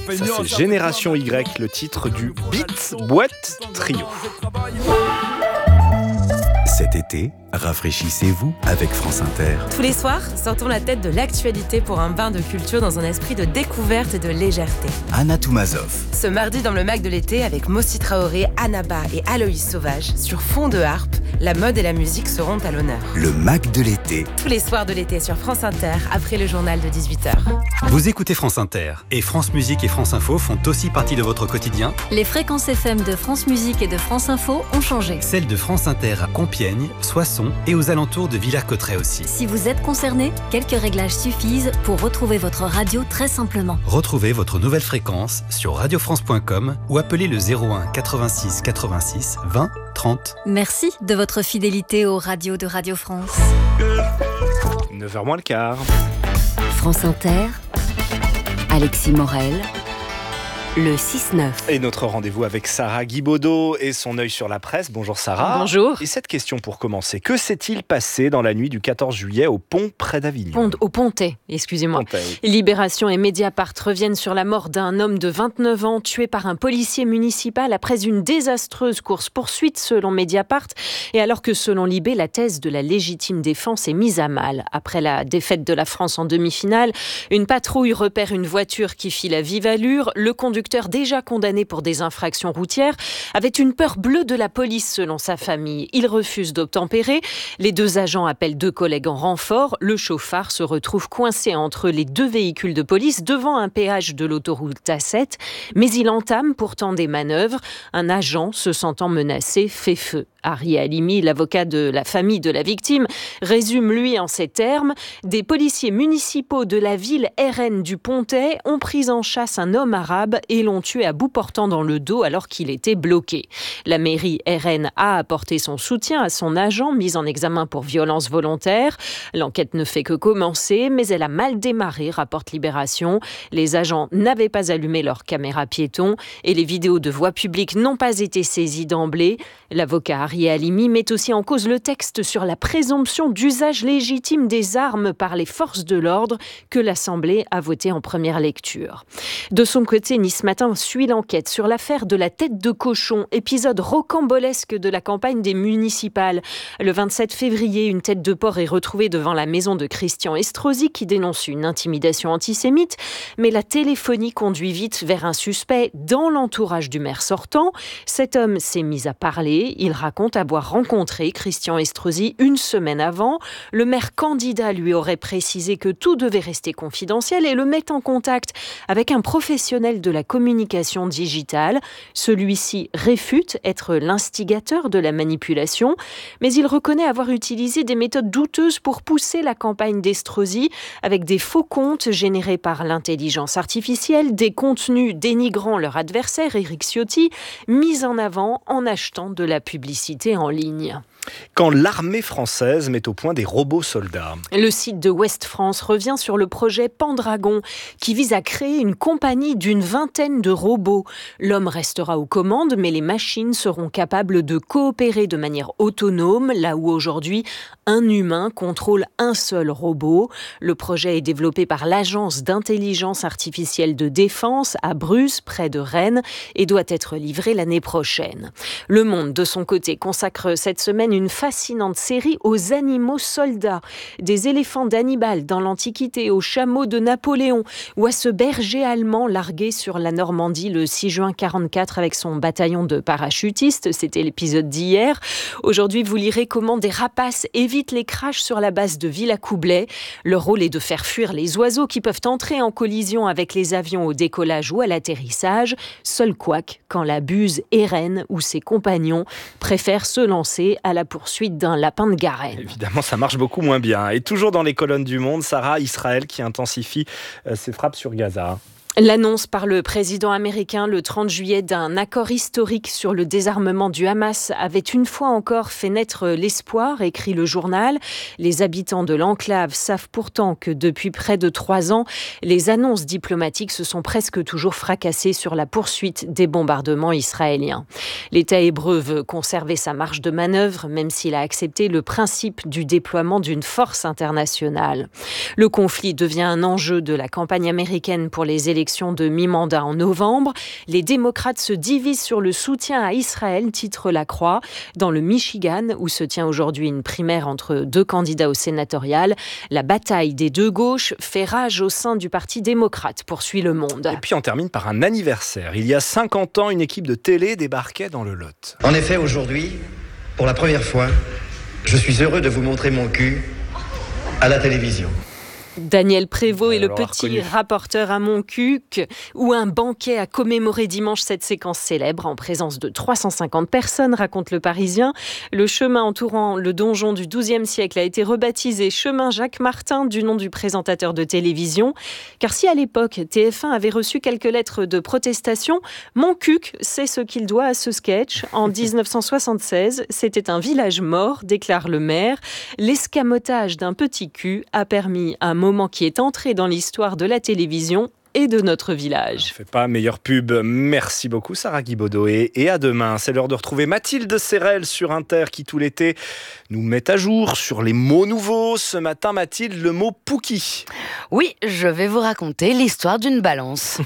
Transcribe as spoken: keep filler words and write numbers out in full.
Ça, c'est Génération Y, le titre du Beats Boîte Trio. Cet été, rafraîchissez-vous avec France Inter. Tous les soirs, sortons la tête de l'actualité pour un bain de culture dans un esprit de découverte et de légèreté. Anna Toumazov. Ce mardi dans le Mac de l'été, avec Mossi Traoré, Annaba et Aloïs Sauvage, sur fond de harpe, la mode et la musique seront à l'honneur. Le Mac de l'été. Tous les soirs de l'été sur France Inter, après le journal de dix-huit heures. Vous écoutez France Inter et France Musique et France Info font aussi partie de votre quotidien. Les fréquences F M de France Musique et de France Info ont changé. Celles de France Inter à Compiègne, Soissons et aux alentours de Villers-Cotterêts aussi. Si vous êtes concerné, quelques réglages suffisent pour retrouver votre radio très simplement. Retrouvez votre nouvelle fréquence sur radio france point com ou appelez le zéro un quatre-vingt-six quatre-vingt-six vingt trente. Merci de votre fidélité aux radios de Radio France. neuf heures moins le quart. France Inter, Alexis Morel, le six neuf. Et notre rendez-vous avec Sarah Guibaudot et son œil sur la presse. Bonjour Sarah. Bonjour. Et cette question pour commencer. Que s'est-il passé dans la nuit du quatorze juillet au pont près d'Avignon ? Pont, Au Pontet, excusez-moi. Pontet, oui. Libération et Mediapart reviennent sur la mort d'un homme de vingt-neuf ans tué par un policier municipal après une désastreuse course-poursuite selon Mediapart. Et alors que selon Libé, la thèse de la légitime défense est mise à mal. Après la défaite de la France en demi-finale, une patrouille repère une voiture qui file à vive allure. Le conducteur, déjà condamné pour des infractions routières, avait une peur bleue de la police selon sa famille. Il refuse d'obtempérer. Les deux agents appellent deux collègues en renfort. Le chauffard se retrouve coincé entre les deux véhicules de police devant un péage de l'autoroute A sept. Mais il entame pourtant des manœuvres. Un agent, se sentant menacé, fait feu. Ari Halimi, l'avocat de la famille de la victime, résume lui en ces termes. Des policiers municipaux de la ville R N du Pontet ont pris en chasse un homme arabe et l'ont tué à bout portant dans le dos alors qu'il était bloqué. La mairie R N a apporté son soutien à son agent mis en examen pour violence volontaire. L'enquête ne fait que commencer, mais elle a mal démarré, rapporte Libération. Les agents n'avaient pas allumé leur caméra piéton et les vidéos de voie publique n'ont pas été saisies d'emblée. L'avocat Ari Halimi met aussi en cause le texte sur la présomption d'usage légitime des armes par les forces de l'ordre que l'Assemblée a voté en première lecture. De son côté, Nice Matin suit l'enquête sur l'affaire de la tête de cochon, épisode rocambolesque de la campagne des municipales. Le vingt-sept février, une tête de porc est retrouvée devant la maison de Christian Estrosi qui dénonce une intimidation antisémite, mais la téléphonie conduit vite vers un suspect dans l'entourage du maire sortant. Cet homme s'est mis à parler, il raconte avoir rencontré Christian Estrosi une semaine avant. Le maire candidat lui aurait précisé que tout devait rester confidentiel et le met en contact avec un professionnel de la communication digitale. Celui-ci réfute être l'instigateur de la manipulation, mais il reconnaît avoir utilisé des méthodes douteuses pour pousser la campagne d'Estrosi avec des faux comptes générés par l'intelligence artificielle, des contenus dénigrant leur adversaire, Éric Ciotti, mis en avant en achetant de la publicité en ligne. Quand l'armée française met au point des robots soldats. Le site de Ouest France revient sur le projet Pendragon qui vise à créer une compagnie d'une vingtaine de robots. L'homme restera aux commandes, mais les machines seront capables de coopérer de manière autonome, là où aujourd'hui un humain contrôle un seul robot. Le projet est développé par l'Agence d'intelligence artificielle de défense à Bruz, près de Rennes, et doit être livré l'année prochaine. Le Monde, de son côté, consacre cette semaine une fascinante série aux animaux soldats. Des éléphants d'Hannibal dans l'Antiquité, aux chameaux de Napoléon ou à ce berger allemand largué sur la Normandie le six juin quarante-quatre avec son bataillon de parachutistes. C'était l'épisode d'hier. Aujourd'hui, vous lirez comment des rapaces évitent les crashs sur la base de Villacoublay. Leur rôle est de faire fuir les oiseaux qui peuvent entrer en collision avec les avions au décollage ou à l'atterrissage. Seul couac quand la buse Eren ou ses compagnons préfèrent se lancer à la poursuite d'un lapin de Garenne. Évidemment, ça marche beaucoup moins bien. Et toujours dans les colonnes du Monde, Sarah, Israël qui intensifie euh, ses frappes sur Gaza. L'annonce par le président américain le trente juillet d'un accord historique sur le désarmement du Hamas avait une fois encore fait naître l'espoir, écrit le journal. Les habitants de l'enclave savent pourtant que depuis près de trois ans, les annonces diplomatiques se sont presque toujours fracassées sur la poursuite des bombardements israéliens. L'État hébreu veut conserver sa marge de manœuvre, même s'il a accepté le principe du déploiement d'une force internationale. Le conflit devient un enjeu de la campagne américaine pour les élections élections de mi-mandat en novembre. Les démocrates se divisent sur le soutien à Israël, titre La Croix. Dans le Michigan, où se tient aujourd'hui une primaire entre deux candidats au sénatorial, la bataille des deux gauches fait rage au sein du Parti démocrate, poursuit Le Monde. Et puis on termine par un anniversaire. Il y a cinquante ans, une équipe de télé débarquait dans le Lot. En effet, aujourd'hui, pour la première fois, je suis heureux de vous montrer mon cul à la télévision. Daniel Prévost est le Alors, petit reconnu. rapporteur à Montcuq, où un banquet a commémoré dimanche cette séquence célèbre en présence de trois cent cinquante personnes, raconte Le Parisien. Le chemin entourant le donjon du douzième siècle a été rebaptisé chemin Jacques Martin, du nom du présentateur de télévision. Car si à l'époque, T F un avait reçu quelques lettres de protestation, Montcuq sait ce qu'il doit à ce sketch. En dix-neuf cent soixante-seize, c'était un village mort, déclare le maire. L'escamotage d'un petit cul a permis un moment qui est entré dans l'histoire de la télévision et de notre village. On fait pas meilleure pub. Merci beaucoup Sarah Guibaudot et, et à demain. C'est l'heure de retrouver Mathilde Serrel sur Inter qui tout l'été nous met à jour sur les mots nouveaux. Ce matin Mathilde, le mot Pouki. Oui, je vais vous raconter l'histoire d'une balance.